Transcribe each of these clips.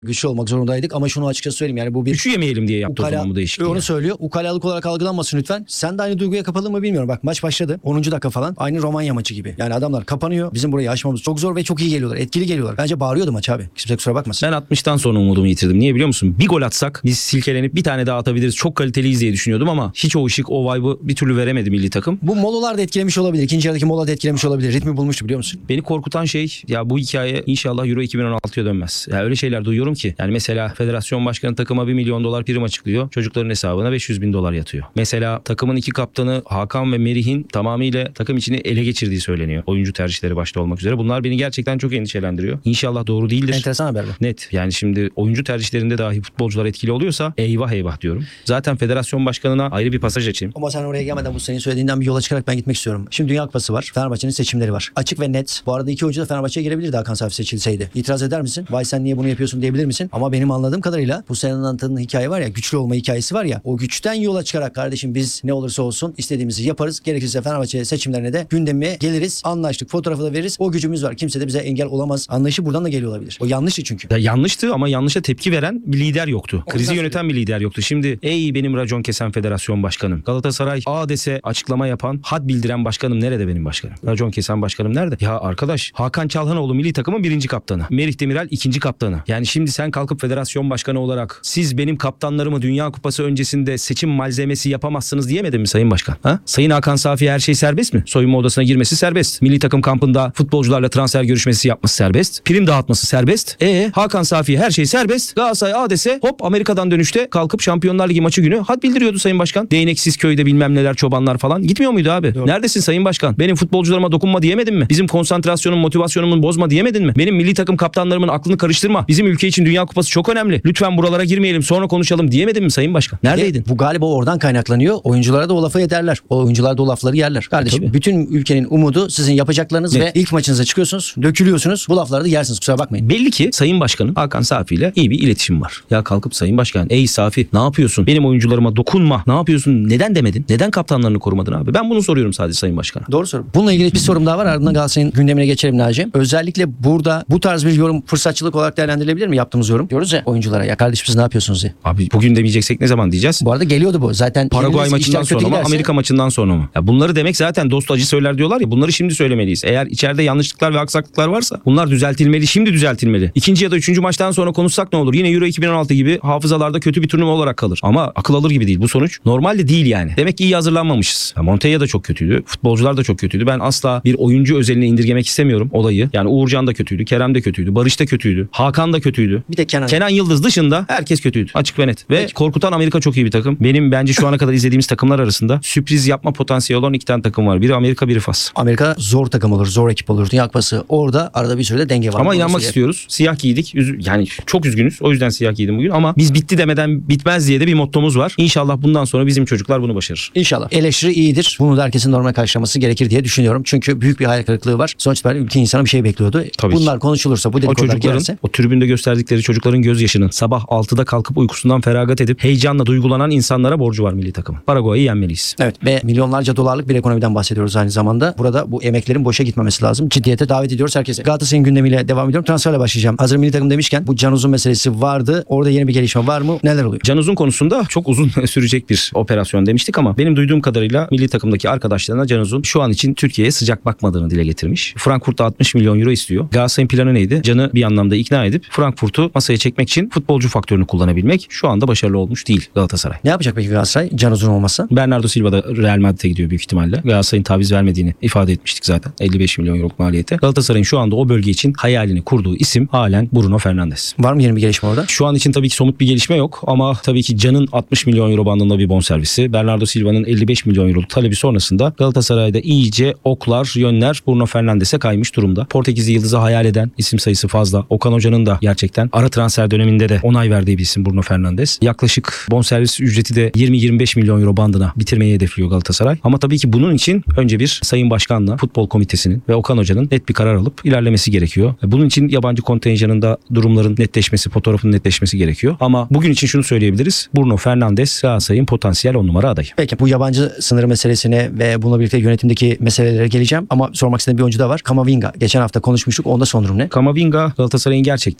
güçlü olmak zorundaydık ama şunu açıkça söyleyeyim, yani bu bir Gücü yemeyelim diye yaptı o zaman bu değişikliği. Onu söylüyor. Ukalalık olarak algılanmasın lütfen. Sen de aynı duyguya kapıldın mı bilmiyorum. Bak maç başladı. 10. dakika falan. Aynı Romanya maçı gibi. Yani adamlar kapanıyor. Bizim burayı aşmamız çok zor ve çok iyi geliyorlar. Etkili geliyorlar. Bence bağırıyordu maç abi. Kimse kusura bakmasın. Ben 60'tan sonra umudumu yitirdim. Niye biliyor musun? Bir gol atsak biz silkelenip bir tane daha atabiliriz. Çok kaliteliyiz diye düşünüyordum ama hiç o ışık, o vibe'ı bir türlü veremedi milli takım. Bu molalar da etkilemiş olabilir. İkinci yarıdaki mola da etkilemiş olabilir. Ritmi bulmuştu biliyor musun? Beni korkutan şey ya bu hikaye inşallah Euro 2016'ya dönmez. Ya öyle şeyler duyuyorum ki. Yani mesela federasyon başkanı takıma $1 milyon prim açıklıyor. Çocukların hesabına $500.000 yatıyor. Mesela takımın iki kaptanı Hakan ve Merih'in tamamıyla takım içini ele geçirdiği söyleniyor. Oyuncu tercihleri başta olmak üzere. Bunlar beni gerçekten çok endişelendiriyor. İnşallah doğru değildir. Enteresan haber bu. Net. Yani şimdi oyuncu tercihlerinde dahi futbolcular etkili oluyorsa eyvah eyvah diyorum. Zaten federasyon başkanına ayrı bir pasaj açayım. Ama sen oraya gelmeden bu senin söylediğinden bir yola çıkarak ben gitmek istiyorum. Şimdi Dünya Kupası var. Fenerbahçe'nin seçimleri var. Açık ve net. Bu arada iki oyuncu da Fenerbahçe'ye girebilirdi Hakan Safi seçilseydi. İtiraz eder misin? Vay sen niye bunu yapıyorsun diyebilir misin? Ama benim anladığım kadarıyla bu senin anlattığın hikaye var ya, güçlü olma hikayesi var ya. O güçten yola çıkarak kardeşim biz ne olursa olsun istediğimizi yaparız. Gerekirse Fenerbahçe seçimlerine de gündeme geliriz. Anlaştık. Fotoğrafı da veririz. O gücümüz var. Kimse de bize engel olamaz. Anlayışı buradan da geliyor olabilir. O yanlıştı çünkü. Ya yanlıştı ama yanlışa tepki veren bir lider yoktu. Krizi nasıl yöneten bir lider yoktu. Şimdi ey benim racon kesen federasyon başkanım. Galatasaray A dese açıklama yapan, had bildiren başkanım nerede benim başkanım? Racon kesen başkanım nerede? Ya arkadaş Hakan Çalhanoğlu milli takımın 1. kaptanı. Merih Demirel 2. kaptanı. Yani şimdi sen kalkıp federasyon başkanı olarak siz benim kaptanlarımı Dünya Kupası öncesinde seçim malzemesi yapamazsınız diyemedin mi Sayın Başkan? Ha? Sayın Hakan Safi'ye her şey serbest mi? Soyunma odasına girmesi serbest. Milli takım kampında futbolcularla transfer görüşmesi yapması serbest. Prim dağıtması serbest. Hakan Safi'ye her şey serbest. Galatasaray A dese hop Amerika'dan dönüşte kalkıp Şampiyonlar Ligi maçı günü had bildiriyordu Sayın Başkan. Değneksiz köyde bilmem neler çobanlar falan. Gitmiyor muydu abi? Doğru. Neredesin Sayın Başkan? Benim futbolcularıma dokunma diyemedin mi? Bizim konsantrasyonum, motivasyonumu bozma diyemedin mi? Benim milli takım kaptanlarımın aklını karıştırma. Bizim ülke için Dünya Kupası çok önemli. Lütfen buralara girmeyelim sonra konuşalım diyemedin mi Sayın Başkan? Neredeydin? Bu galiba oradan kaynaklanıyor. Oyunculara da o lafı ederler. O oyuncular da o lafları yerler. Kardeşim Tabii. bütün ülkenin umudu sizin yapacaklarınız ve ilk maçınıza çıkıyorsunuz, dökülüyorsunuz. Bu lafları da yersiniz, kusura bakmayın. Belli ki Sayın Başkan'ın Hakan Safi ile iyi bir iletişim var. Ya kalkıp Sayın Başkan ey Safi ne yapıyorsun? Benim oyuncularıma dokunma. Ne yapıyorsun? Neden demedin? Neden kaptanlarını korumadın abi? Ben bunu soruyorum sadece Sayın Başkan'a. Doğru soru. Bununla ilgili bir sorum daha var. Ardından Galatasaray'ın gündemine geçelim Naci. Özellikle burada bu tarz bir yorum fırsatçılık olarak değerlendirilebilir mi yaptığımız yorum? Diyoruz ya oyunculara, ya kardeşim siz ne yapıyorsunuz diye. Abi bugün demeyeceksek ne zaman diyeceğiz? Bu arada geliyordu bu. Zaten Paraguay işler maçından kötü sonra mı, giderse- Amerika maçından sonra mı? Ya bunları demek zaten dost acı söyler diyorlar ya. Bunları şimdi söylemeliyiz. Eğer içeride yanlışlıklar ve aksaklıklar varsa bunlar düzeltilmeli. Şimdi düzeltilmeli. İkinci ya da üçüncü maçtan sonra konuşsak ne olur? Yine Euro 2016 gibi hafızalarda kötü bir turnuva olarak kalır. Ama akıl alır gibi değil. Bu sonuç normalde değil yani. Demek ki iyi hazırlanmamışız. Ya Montella da çok kötüydü. Futbolcular da çok kötüydü. Ben asla bir oyuncu özeline indirgemek istemiyorum olayı. Yani Uğurcan da kötüydü. Kerem de kötüydü. Barış da kötüydü. Hakan da kötüydü. Bir de Kenan. Kenan Yıldız dışında herkes kötüydü. Açık ve net. Ve Peki. korkutan Amerika çok iyi bir takım. Benim bence şu ana kadar izlediğimiz takımlar arasında sürpriz yapma potansiyeli olan 2 tane takım var. Biri Amerika, biri Fas. Amerika zor takım olur, zor ekip olur. Dünya Kupası orada arada bir sürede denge var. Ama inanmak Dolayısıyla- istiyoruz. Siyah giydik. Yani çok üzgünüz. O yüzden siyah giydim bugün. Ama biz bitti demeden bitmez diye de bir mottomuz var. İnşallah bundan sonra bizim çocuklar bunu başarır. İnşallah. Eleştiri iyidir. Bunu da herkesin normal karşılaması gerekir diye düşünüyorum. Çünkü büyük bir hayal kırıklığı var. Sonuç itibariyle ülke insana bir şey bekliyordu. Tabii Bunlar konuşulursa, bu O dedikodular çocukların, gelirse. o tribünde gösterdikleri çocukların gözyaşının sabah 6'da kalkıp uykusundan feragat edip heyecanla duygulanan insanlara borcu var milli takım. Paraguay'ı yenmeliyiz. Evet ve milyonlarca dolarlık bir ekonomiden bahsediyoruz aynı zamanda. Burada bu emeklerin boşa gitmemesi lazım. Ciddiyete davet ediyoruz herkese. Galatasaray'ın gündemiyle devam ediyorum. Transferle başlayacağım. Hazır milli takım demişken bu Can Uzun meselesi vardı. Orada yeni bir gelişme var mı? Neler oluyor? Can Uzun konusunda çok uzun sürecek bir operasyon demiştik ama benim duyduğum kadarıyla milli takımdaki arkadaşlarına Can Uzun şu an için Türkiye'ye sıcak bakmadığını dile getirmiş. Frankfurt'ta 60 milyon euro istiyor. Galatasaray'ın planı neydi? Can'ı bir anlamda ikna edip Frankfurt'u masaya çekmek için futbolcu faktörünü kullanabilmek. Şu anda başarılı olmuş değil Galatasaray. Ne yapacak peki Galatasaray? Can Uzun olmasa? Bernardo Silva da Real Madrid'e gidiyor büyük ihtimalle. Galatasaray'ın taviz vermediğini ifade etmiştik zaten. 55 milyon euroluk maliyete. Galatasaray'ın şu anda o bölge için hayalini kurduğu isim halen Bruno Fernandes. Var mı yeni bir gelişme orada? Şu an için tabii ki somut bir gelişme yok ama tabii ki Can'ın 60 milyon euro bandında bir bonservisi, Bernardo Silva'nın 55 milyon euroluk talebi sonrasında Galatasaray'da iyice oklar, yönler Bruno Fernandes'e kaymış durumda. Portekizli yıldızı hayal eden isim sayısı fazla. Okan Hoca'nın da gerçekten ara transfer döneminde de onay verdiği bir isim Bruno Fernandes. Yaklaşık bonservis ücreti de 20-25 milyon euro bandına bitirmeyi hedefliyor Galatasaray. Ama tabii ki bunun için önce bir Sayın Başkan'la Futbol Komitesi'nin ve Okan Hoca'nın net bir karar alıp ilerlemesi gerekiyor. Bunun için yabancı kontenjanında durumların netleşmesi, fotoğrafın netleşmesi gerekiyor. Ama bugün için şunu söyleyebiliriz. Bruno Fernandes Galatasaray'ın potansiyel 10 numara adayı. Peki bu yabancı sınırı meselesine ve bununla birlikte yönetimdeki meselelere geleceğim. Ama sormak istediğim bir oyuncu da var. Kamavinga. Geçen hafta konuşmuştuk. Onda son durum ne? Kamavinga Galatasaray'ın gerçekten orta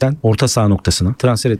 saha noktasına transfer